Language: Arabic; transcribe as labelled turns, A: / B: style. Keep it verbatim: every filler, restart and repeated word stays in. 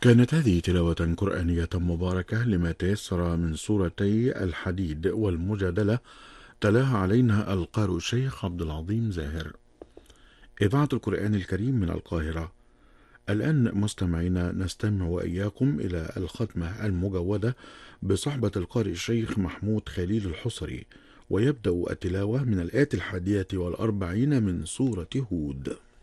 A: كانت هذه تلاوة قرآنية مباركة لما تيسر من سورتي الحديد والمجادلة، تلاها علينا القارئ الشيخ عبد العظيم زاهر. إذاعة القرآن الكريم من القاهرة. الآن مستمعينا نستمع وإياكم إلى الختمة المجودة بصحبة القارئ الشيخ محمود خليل الحصري، ويبدأ التلاوة من الآية الحادية والأربعين من سورة هود.